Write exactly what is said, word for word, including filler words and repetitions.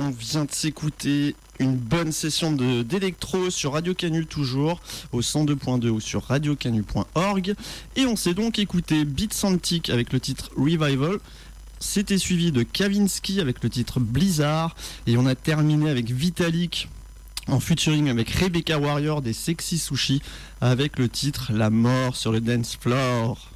on vient de s'écouter une bonne session de, d'électro sur Radio Canu toujours, au cent deux point deux ou sur radio canu point org. Et on s'est donc écouté Beats Antique avec le titre Revival. C'était suivi de Kavinsky avec le titre Blizzard. Et on a terminé avec Vitalik en featuring avec Rebecca Warrior des Sexy Sushi avec le titre La mort sur le dance floor.